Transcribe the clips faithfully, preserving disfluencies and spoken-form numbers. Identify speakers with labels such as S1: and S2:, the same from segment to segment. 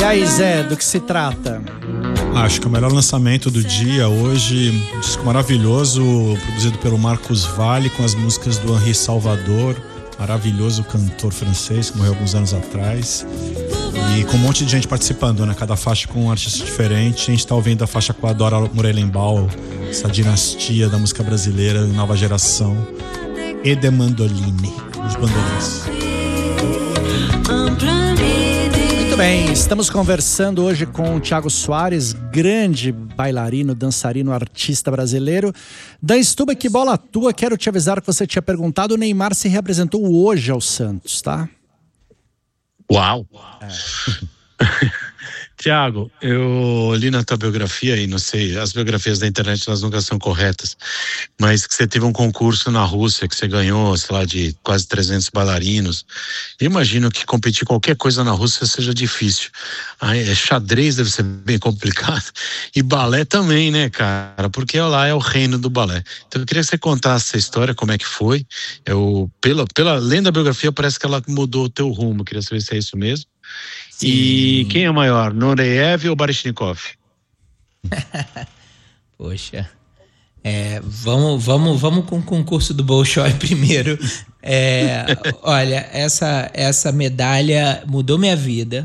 S1: aí, Zé, do que se trata?
S2: Acho que o melhor lançamento do dia hoje, um disco maravilhoso, produzido pelo Marcos Valle, com as músicas do Henri Salvador, maravilhoso cantor francês que morreu alguns anos atrás, e com um monte de gente participando, né? Cada faixa com um artista diferente. A gente tá ouvindo a faixa com a Dora Morelenbaum, essa dinastia da música brasileira, nova geração, e de Mandoline, os bandolins.
S1: Muito bem, estamos conversando hoje com o Thiago Soares, grande bailarino, dançarino, artista brasileiro. Dan Stuba, que bola tua, quero te avisar que você tinha perguntado, o Neymar se reapresentou hoje ao Santos, tá?
S3: Uau! É. Tiago, eu li na tua biografia, e não sei, as biografias da internet elas nunca são corretas, mas que você teve um concurso na Rússia, que você ganhou, sei lá, de quase trezentos bailarinos. Eu imagino que competir qualquer coisa na Rússia seja difícil. Aí, xadrez deve ser bem complicado. E balé também, né, cara? Porque lá é o reino do balé. Então eu queria que você contasse essa história, como é que foi. Eu, pela, pela, lendo a biografia, parece que ela mudou o teu rumo. Eu queria saber se é isso mesmo. Sim. E quem é maior, Nureyev ou Baryshnikov?
S4: Poxa, é, vamos, vamos, vamos com o concurso do Bolshoi primeiro. É, olha, essa, essa medalha mudou minha vida.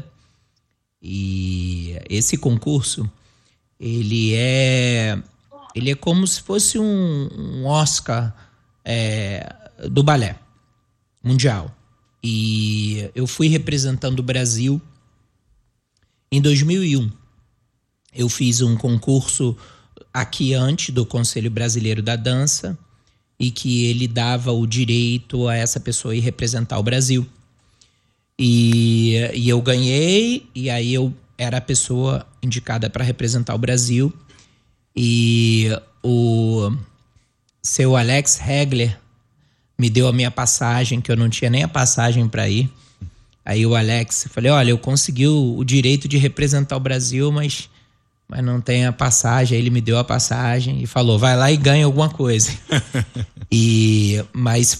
S4: E esse concurso, ele é, ele é como se fosse um, um Oscar é, do balé mundial. E eu fui representando o Brasil. Em dois mil e um, eu fiz um concurso aqui antes do Conselho Brasileiro da Dança e que ele dava o direito a essa pessoa ir representar o Brasil. E, e eu ganhei, e aí eu era a pessoa indicada para representar o Brasil. E o seu Alex Hegler me deu a minha passagem, que eu não tinha nem a passagem para ir. Aí o Alex, eu falei, olha, eu consegui o, o direito de representar o Brasil, mas, mas não tem a passagem. Aí ele me deu a passagem e falou, vai lá e ganha alguma coisa. e, mas